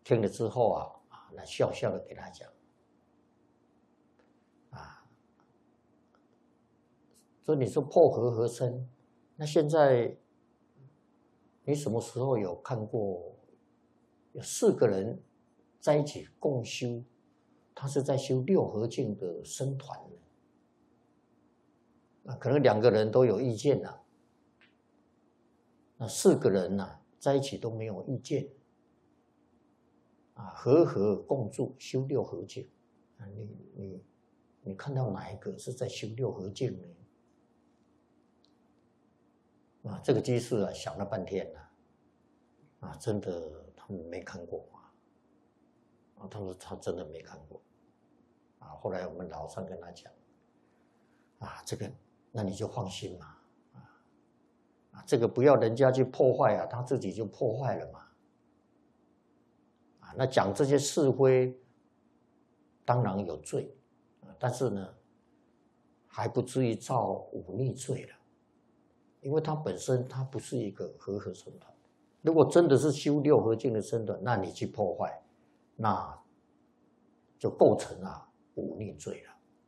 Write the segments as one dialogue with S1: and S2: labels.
S1: 听了之后那笑笑的给他讲，所以你说破和合生，那现在你什么时候有看过有4个人在一起共修，他是在修六合敬的僧团呢？可能2个人都有意见了，那4个人在一起都没有意见，和合共住修六合敬，你看到哪一个是在修六合敬呢？这个居士想了半天真的他们没看过他说他真的没看过后来我们老上跟他讲这个那你就放心嘛这个不要人家去破坏他自己就破坏了嘛那讲这些是非当然有罪但是呢还不至于造忤逆罪了，因为它本身它不是一个和合僧团。如果真的是修六合敬的僧团，那你去破坏，那就构成忤逆罪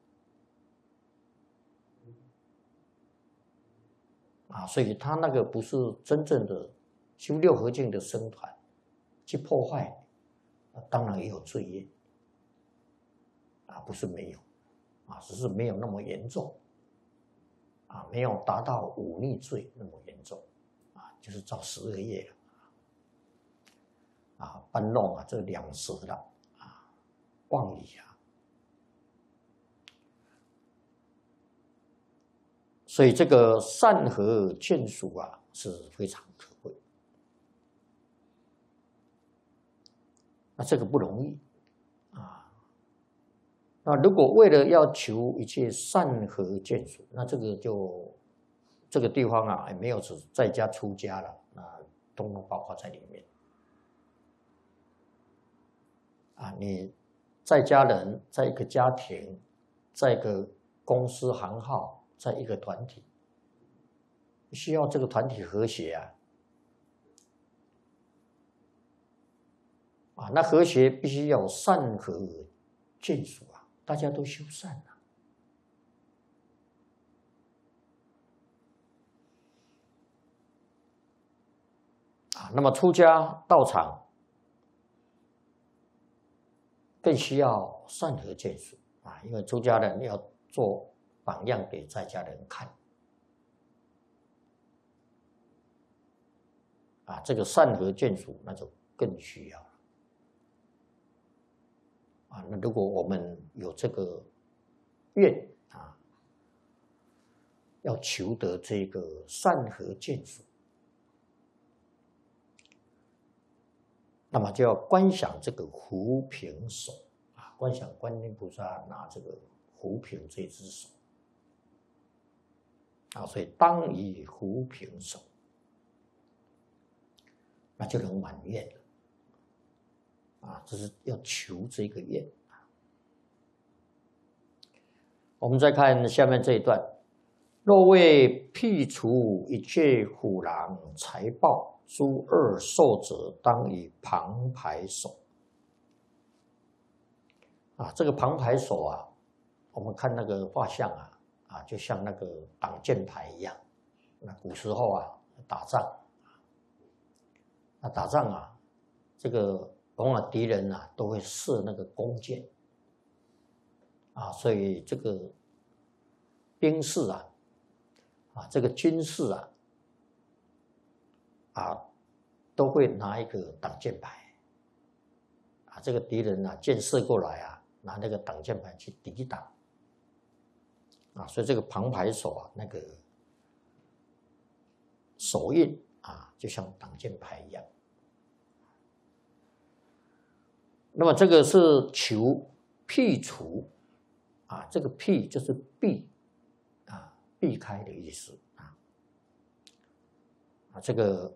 S1: 了所以他那个不是真正的修六合敬的僧团，去破坏当然也有罪业不是没有只是没有那么严重没有达到忤逆罪那么严重就是造12业了搬弄这2舌了妄语所以这个善合眷属是非常可贵那这个不容易那如果为了要求一切善合眷属，那这个地方也没有只在家出家了通通包括在里面你在家人，在一个家庭，在一个公司行号，在一个团体，需要这个团体和谐那和谐必须要有善合眷属大家都修善那么出家道场更需要善合眷属因为出家人要做榜样给在家人看这个善合眷属那就更需要了那如果我们有这个愿要求得这个善合眷属，那么就要观想这个胡平手观想观音菩萨拿这个胡平这只手所以当以胡平手，那就能满愿了这是要求这个愿我们再看下面这一段，若为辟除一切虎狼财宝诸恶受者，当以旁牌手这个旁牌手我们看那个画像就像那个挡箭牌一样。那古时候打仗打仗这个往往敌人都会射那个弓箭所以这个兵士这个军士都会拿一个挡箭牌这个敌人箭射过来拿那个挡箭牌去抵挡所以这个旁牌手那个手印就像挡箭牌一样。那么这个是求辟除这个辟就是避开的意思这个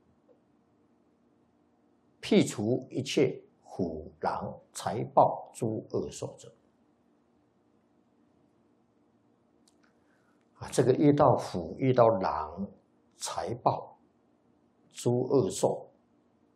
S1: 辟除一切虎狼财宝诸恶受者这个遇到虎遇到狼财宝诸恶受